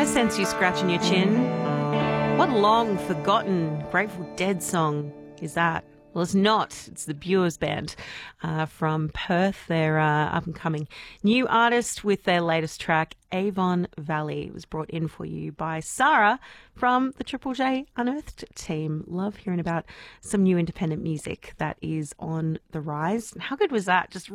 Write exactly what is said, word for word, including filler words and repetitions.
I sense you scratching your chin. What long forgotten Grateful Dead song is that? Well, it's not. It's the Bures Band uh, from Perth. They're uh, up and coming new artist with their latest track, Avon Valley. It was brought in for you by Sarah from the Triple J Unearthed team. Love hearing about some new independent music that is on the rise. How good was that? Just